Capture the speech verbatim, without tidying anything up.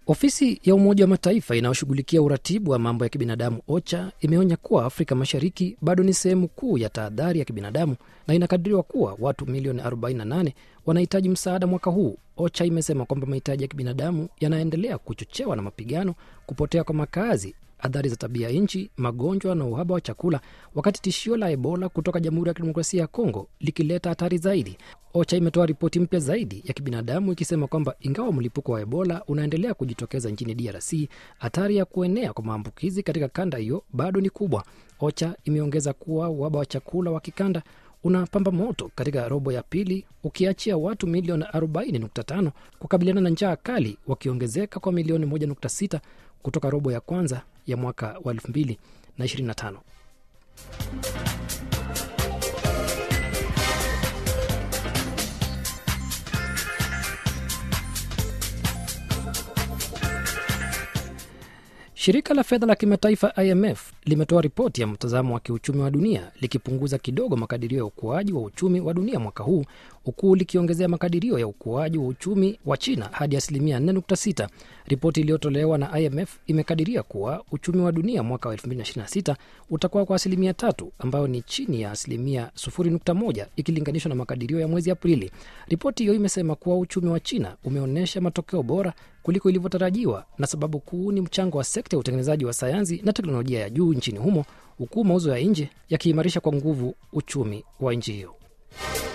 Ofisi ya Umoja wa Mataifa inayoshughulikia uratibu wa mambo ya kibinadamu OCHA imeonya kuwa Afrika Mashariki bado ni sehemu kuu ya tahadhari ya kibinadamu na inakadiriwa kuwa watu milioni arobaini na nane wanahitaji msaada mwaka huu. OCHA imesema kwamba mahitaji ya kibinadamu yanaendelea kuchochewa na mapigano, kupotea kwa makazi, athari za tabia nchi, magonjwa na uhaba wa chakula, wakati tishio la Ebola kutoka Jamhuri ya Kidemokrasia ya Kongo likileta hatari zaidi. OCHA imetoa ripoti mpya zaidi ya kibinadamu ikisema kwamba ingawa mlipuko wa Ebola unaendelea kujitokeza nchini D R C, hatari ya kuenea kwa maambukizi katika kanda hiyo bado ni kubwa. OCHA imeongeza kuwa uhaba wa chakula wa kikanda unapamba moto katika robo ya pili, ukiachia watu milioni arobaini nukta tano kukabiliana na njaa kali, wakiongezeka kwa milioni moja nukta sita kutoka robo ya kwanza ya mwaka wa elfu mbili na ishirini na tano. Shirika la fedha la kimataifa I M F limetoa ripoti ya mtazamo wa kiuchumi wa dunia likipunguza kidogo makadirio ya ukuaji wa uchumi wa dunia mwaka huu, huku likiongezea makadirio ya ukuaji wa uchumi wa China hadi asilimia nne nukta sita. Ripoti iliyotolewa na I M F imekadiria kuwa uchumi wa dunia mwaka wa elfu mbili na ishirini na sita utakuwa kwa asilimia tatu, ambayo ni chini ya asilimia sufuri nukta moja ikilinganishwa na makadirio ya mwezi Aprili. Ripoti hiyo imesema kuwa uchumi wa China umeonyesha matokeo bora kuliko ilivyotarajiwa, na sababu kuu ni mchango wa sekta ya utengenezaji wa sayansi na teknolojia ya juu nchini humo, huku mauzo ya nje yakiimarisha kwa nguvu uchumi wa nchi hiyo.